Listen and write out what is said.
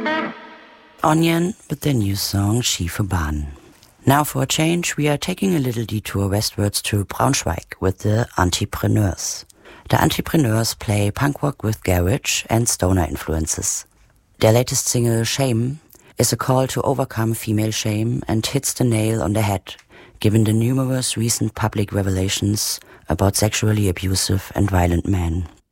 Onion with their new song Schiefe Now for a change, we are taking a little detour westwards to Braunschweig with the Entrepreneurs. The Entrepreneurs play punk rock with garage and stoner influences. Their latest single, Shame, is a call to overcome female shame and hits the nail on the head, given the numerous recent public revelations about sexually abusive and violent men.